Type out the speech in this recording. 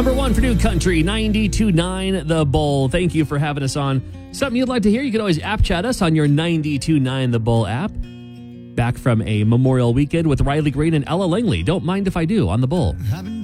Number one for New Country, 92.9 The Bull. Thank you for having us on. Something you'd like to hear, you can always app chat us on your 92.9 The Bull app. Back from a Memorial Weekend with Riley Green and Ella Langley. Don't mind if I do on The Bull.